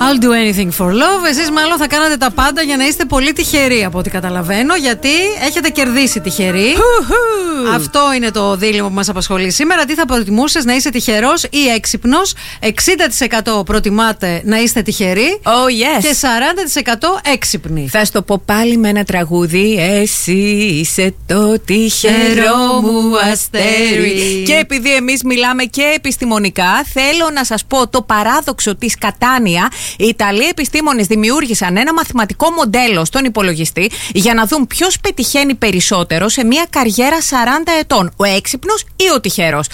I'll do anything for love. Εσείς μάλλον θα κάνατε τα πάντα για να είστε πολύ τυχεροί, από ό,τι καταλαβαίνω, γιατί έχετε κερδίσει τυχεροί. Αυτό είναι το δίλημμα που μας απασχολεί σήμερα. Τι θα προτιμούσες, να είσαι τυχερός ή έξυπνος? 60% προτιμάτε να είστε τυχεροί. Oh yes. Και 40% έξυπνοι. Θα στο πω πάλι με ένα τραγούδι. Εσύ είσαι το τυχερό μου αστέρι. Και επειδή εμείς μιλάμε και επιστημονικά, θέλω να σας πω το παράδοξο της Κατάνια. Οι Ιταλοί επιστήμονες δημιούργησαν ένα μαθηματικό μοντέλο στον υπολογιστή για να δουν ποιος πετυχαίνει περισσότερο σε μια καριέρα 40 ετών, ο έξυπνος ή ο τυχερός.